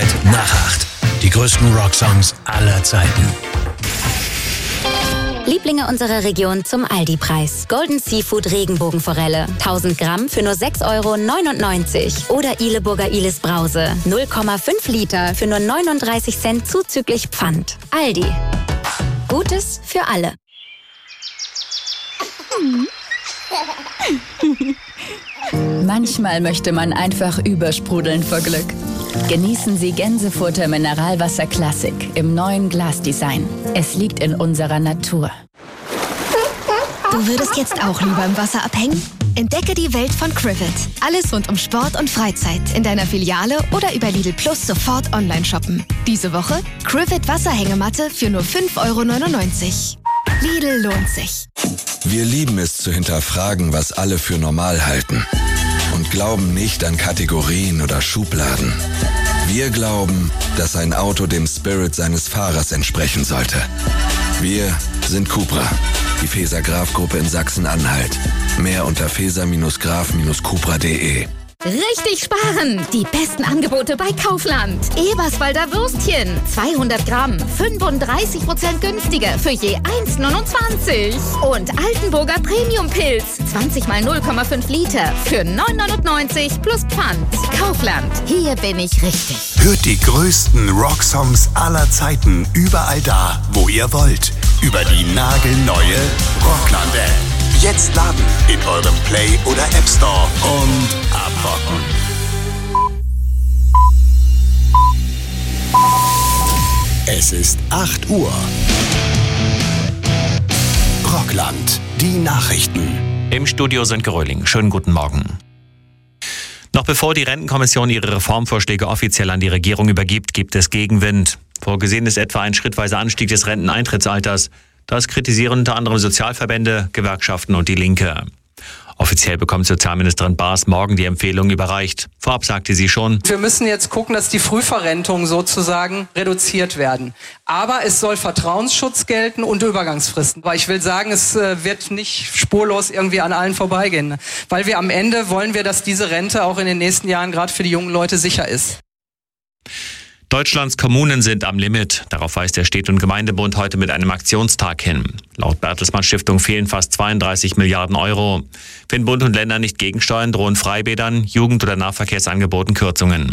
nach 8. Die größten Rocksongs aller Zeiten. Lieblinge unserer Region zum Aldi-Preis. Golden Seafood Regenbogenforelle. 1000 Gramm für nur 6,99 € Oder Ihleburger Ihles Brause. 0,5 Liter für nur 39 Cent zuzüglich Pfand. Aldi. Gutes für alle. Manchmal möchte man einfach übersprudeln vor Glück. Genießen Sie Gänsefurter Mineralwasser Classic im neuen Glasdesign. Es liegt in unserer Natur. Du würdest jetzt auch lieber im Wasser abhängen? Entdecke die Welt von Crivet. Alles rund um Sport und Freizeit in deiner Filiale oder über Lidl Plus sofort online shoppen. Diese Woche Crivet Wasserhängematte für nur 5,99 €. Lidl lohnt sich. Wir lieben es zu hinterfragen, was alle für normal halten. Und glauben nicht an Kategorien oder Schubladen. Wir glauben, dass ein Auto dem Spirit seines Fahrers entsprechen sollte. Wir sind Cupra, die Feser-Graf-Gruppe in Sachsen-Anhalt. Mehr unter feser-graf-cupra.de. Richtig sparen! Die besten Angebote bei Kaufland. Eberswalder Würstchen, 200 Gramm, 35% günstiger für je 1,29 €. Und Altenburger Premium-Pilz, 20 mal 0,5 Liter für 9,99 € plus Pfand. Kaufland, hier bin ich richtig. Hört die größten Rocksongs aller Zeiten überall da, wo ihr wollt. Über die nagelneue Rockland-App. Jetzt laden in eurem Play- oder App Store und abrocken. Es ist 8 Uhr. Rockland, die Nachrichten. Im Studio Sönke Röhling. Schönen guten Morgen. Noch bevor die Rentenkommission ihre Reformvorschläge offiziell an die Regierung übergibt, gibt es Gegenwind. Vorgesehen ist etwa ein schrittweiser Anstieg des Renteneintrittsalters. Das kritisieren unter anderem Sozialverbände, Gewerkschaften und die Linke. Offiziell bekommt Sozialministerin Baas morgen die Empfehlung überreicht. Vorab sagte sie schon: Wir müssen jetzt gucken, dass die Frühverrentungen sozusagen reduziert werden. Aber es soll Vertrauensschutz gelten und Übergangsfristen. Weil ich will sagen, es wird nicht spurlos irgendwie an allen vorbeigehen. Weil wir am Ende wollen wir, dass diese Rente auch in den nächsten Jahren gerade für die jungen Leute sicher ist. Deutschlands Kommunen sind am Limit. Darauf weist der Städte- und Gemeindebund heute mit einem Aktionstag hin. Laut Bertelsmann Stiftung fehlen fast 32 Milliarden €. Wenn Bund und Länder nicht gegensteuern, drohen Freibädern, Jugend- oder Nahverkehrsangeboten Kürzungen.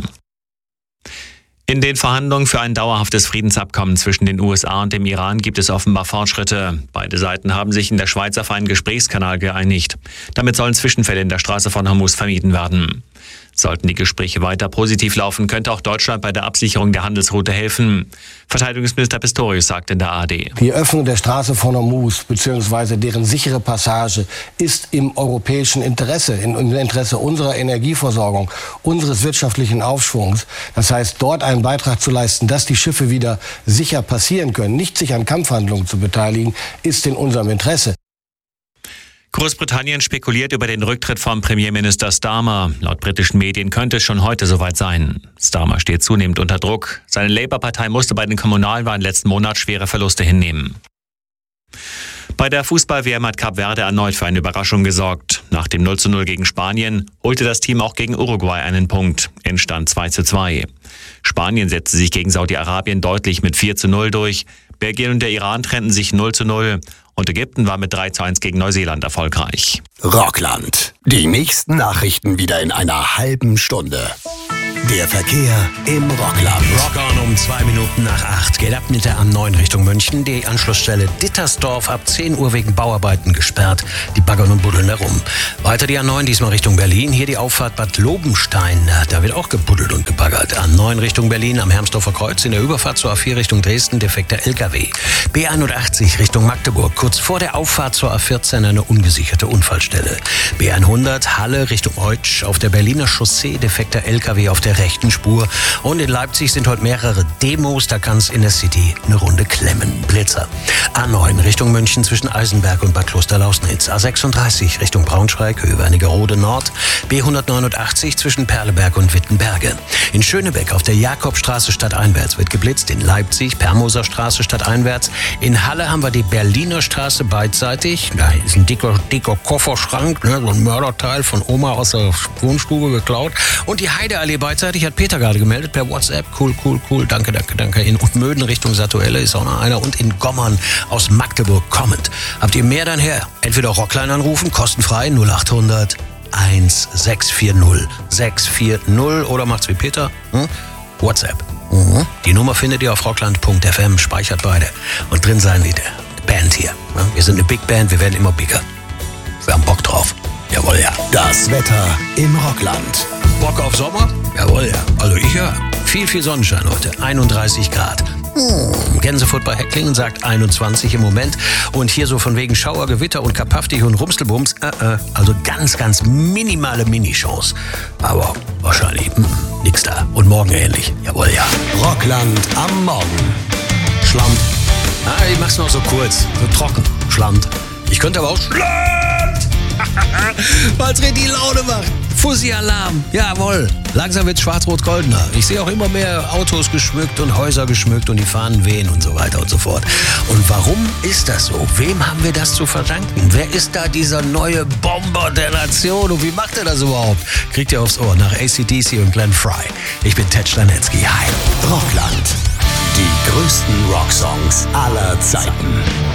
In den Verhandlungen für ein dauerhaftes Friedensabkommen zwischen den USA und dem Iran gibt es offenbar Fortschritte. Beide Seiten haben sich in der Schweiz auf einen Gesprächskanal geeinigt. Damit sollen Zwischenfälle in der Straße von Hormuz vermieden werden. Sollten die Gespräche weiter positiv laufen, könnte auch Deutschland bei der Absicherung der Handelsroute helfen. Verteidigungsminister Pistorius sagt in der ARD: Die Öffnung der Straße von Hormuz bzw. deren sichere Passage ist im europäischen Interesse, im Interesse unserer Energieversorgung, unseres wirtschaftlichen Aufschwungs. Das heißt, dort einen Beitrag zu leisten, dass die Schiffe wieder sicher passieren können, nicht sich an Kampfhandlungen zu beteiligen, ist in unserem Interesse. Großbritannien spekuliert über den Rücktritt von Premierminister Starmer. Laut britischen Medien könnte es schon heute soweit sein. Starmer steht zunehmend unter Druck. Seine Labour-Partei musste bei den Kommunalwahlen letzten Monat schwere Verluste hinnehmen. Bei der Fußball-WM hat Kap Verde erneut für eine Überraschung gesorgt. Nach dem 0:0 gegen Spanien holte das Team auch gegen Uruguay einen Punkt. Endstand 2:2. Spanien setzte sich gegen Saudi-Arabien deutlich mit 4:0 durch. Belgien und der Iran trennten sich 0:0. Und Ägypten war mit 3:1 gegen Neuseeland erfolgreich. Rockland. Die nächsten Nachrichten wieder in einer halben Stunde. Der Verkehr im Rockland. Rock on um 2 Minuten nach 8. Geht ab mit der A9 Richtung München. Die Anschlussstelle Dittersdorf ab 10 Uhr wegen Bauarbeiten gesperrt. Die baggern und buddeln herum. Weiter die A9, diesmal Richtung Berlin. Hier die Auffahrt Bad Lobenstein. Da wird auch gebuddelt und gebaggert. A9 Richtung Berlin am Hermsdorfer Kreuz. In der Überfahrt zur A4 Richtung Dresden defekter LKW. B81 Richtung Magdeburg. Kurz vor der Auffahrt zur A14 eine ungesicherte Unfallstelle. B100 Halle Richtung Eutsch. Auf der Berliner Chaussee defekter LKW auf der rechten Spur. Und in Leipzig sind heute mehrere Demos. Da kann es in der City eine Runde klemmen. Blitzer. A9 Richtung München zwischen Eisenberg und Bad Klosterlausnitz. A36 Richtung Braunschweig, Höhe Wernigerode Nord. B189 zwischen Perleberg und Wittenberge. In Schönebeck auf der Jakobstraße stadteinwärts wird geblitzt. In Leipzig Permoser Straße stadteinwärts. In Halle haben wir die Berliner Straße beidseitig. Da ist ein dicker Kofferschrank, so ein Mörderteil von Oma aus der Wohnstube geklaut. Und die Heideallee beidseitig Gleichzeitig hat Peter gerade gemeldet per WhatsApp. Cool. Danke. In Utmöden Richtung Satuelle ist auch noch einer. Und in Gommern aus Magdeburg kommend. Habt ihr mehr dann her? Entweder Rockline anrufen, kostenfrei 0800 1640 640 oder macht's wie Peter. WhatsApp. Die Nummer findet ihr auf rockland.fm. Speichert beide. Und drin sein die Band hier. Wir sind eine Big Band, wir werden immer bigger. Wir haben Bock drauf. Jawohl, ja. Das Wetter im Rockland. Bock auf Sommer? Jawohl, ja. Also ich ja. Viel Sonnenschein heute. 31 Grad. Gänsefurt bei Hecklingen sagt 21 im Moment. Und hier so von wegen Schauer, Gewitter und Kapaftig und Rumstelbums. Also ganz minimale Mini-Chance. Aber wahrscheinlich nix da. Und morgen ähnlich. Jawohl, ja. Rockland am Morgen. Schlammt. Ich mach's noch so kurz. So trocken. Schlammt. Ich könnte aber auch Schlammt. Weil's richtig Laune macht. Fussi-Alarm. Jawohl. Langsam wird's schwarz-rot-goldener. Ich sehe auch immer mehr Autos geschmückt und Häuser geschmückt und die Fahnen wehen und so weiter und so fort. Und warum ist das so? Wem haben wir das zu verdanken? Wer ist da dieser neue Bomber der Nation? Und wie macht er das überhaupt? Kriegt ihr aufs Ohr nach AC/DC und Glenn Fry. Ich bin Ted Stanitzky. Hi. Rockland. Die größten Rocksongs aller Zeiten.